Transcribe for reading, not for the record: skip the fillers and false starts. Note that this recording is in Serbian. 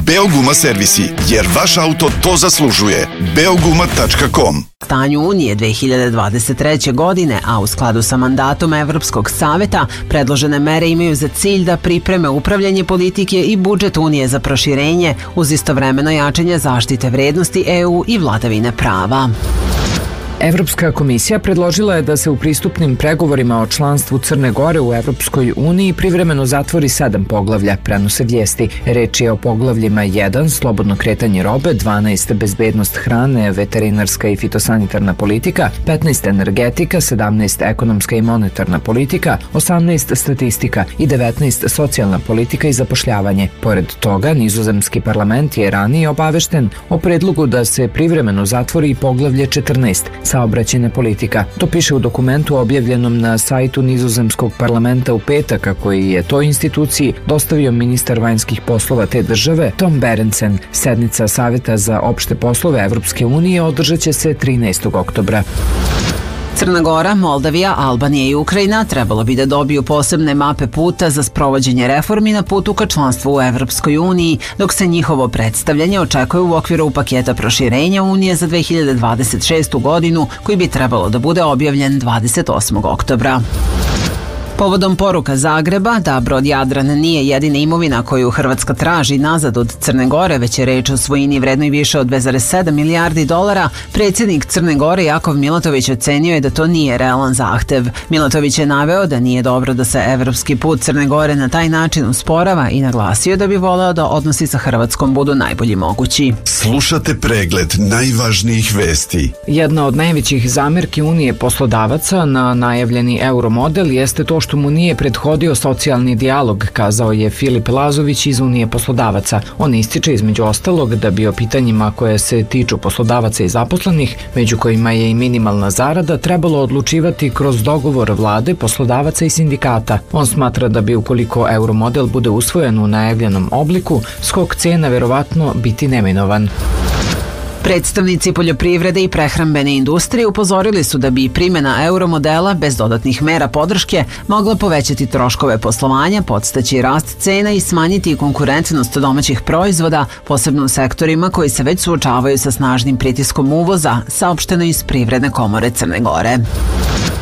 Beoguma servisi, jer vaš auto to zaslužuje. Beoguma.com. Stanju Unije 2023. godine, a u skladu sa mandatom Evropskog saveta, predložene mere imaju za cilj da pripreme upravljanje politike i budžet Unije za proširenje uz istovremeno jačanje zaštite vrednosti EU i vladavine prava. Evropska komisija predložila je da se u pristupnim pregovorima o članstvu Crne Gore u Evropskoj uniji privremeno zatvori 7 poglavlja, prenose vijesti. Reč je o poglavljima 1, slobodno kretanje robe, 12, bezbednost hrane, veterinarska i fitosanitarna politika, 15, energetika, 17, ekonomska i monetarna politika, 18, statistika i 19, socijalna politika i zapošljavanje. Pored toga, nizozemski parlament je ranije obavešten o predlogu da se privremeno zatvori poglavlje 14, saobraćajna politika. To piše u dokumentu objavljenom na sajtu nizozemskog parlamenta u petak, koji je toj instituciji dostavio ministar vanjskih poslova te države, Tom Berendsen. Sednica Saveta za opšte poslove Evropske unije održat će se 13. oktobra. Crna Gora, Moldavija, Albanija i Ukrajina trebalo bi da dobiju posebne mape puta za sprovođenje reformi na putu ka članstvu u Evropskoj uniji, dok se njihovo predstavljanje očekuje u okviru paketa proširenja Unije za 2026. godinu, koji bi trebalo da bude objavljen 28. oktobra. Povodom poruka Zagreba da brod Jadran nije jedina imovina koju Hrvatska traži nazad od Crne Gore, već je reč o svojini vrednoj više od 2,7 milijardi dolara, predsjednik Crne Gore Jakov Milatović ocenio je da to nije realan zahtev. Milatović je naveo da nije dobro da se evropski put Crne Gore na taj način usporava i naglasio da bi voleo da odnosi sa Hrvatskom budu najbolji mogući. Slušate pregled najvažnijih vesti. Jedna od najvećih zamerki Unije poslodavaca na najavljeni euromodel jeste to što mu nije prethodio socijalni dijalog, kazao je Filip Lazović iz Unije poslodavaca. On ističe između ostalog da bi o pitanjima koje se tiču poslodavaca i zaposlenih, među kojima je i minimalna zarada, trebalo odlučivati kroz dogovor vlade, poslodavaca i sindikata. On smatra da bi ukoliko euromodel bude usvojen u najavljenom obliku, skok cena verovatno biti neminovan. Predstavnici poljoprivrede i prehrambene industrije upozorili su da bi primjena euromodela bez dodatnih mera podrške mogla povećati troškove poslovanja, podstaći rast cena i smanjiti konkurentnost domaćih proizvoda, posebno u sektorima koji se već suočavaju sa snažnim pritiskom uvoza, saopšteno iz Privredne komore Crne Gore.